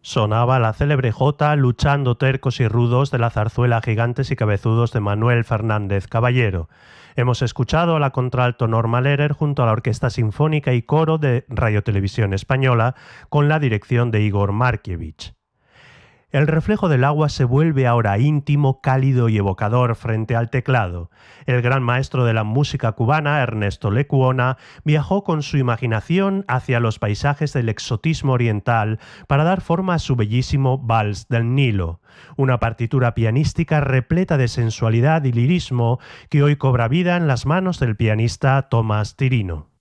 Sonaba la célebre jota Luchando tercos y rudos de la zarzuela Gigantes y cabezudos de Manuel Fernández Caballero. Hemos escuchado a la contralto Norma Lehrer junto a la Orquesta Sinfónica y Coro de Radio Televisión Española con la dirección de Igor Markievich. El reflejo del agua se vuelve ahora íntimo, cálido y evocador frente al teclado. El gran maestro de la música cubana, Ernesto Lecuona, viajó con su imaginación hacia los paisajes del exotismo oriental para dar forma a su bellísimo Vals del Nilo, una partitura pianística repleta de sensualidad y lirismo que hoy cobra vida en las manos del pianista Tomás Tirino.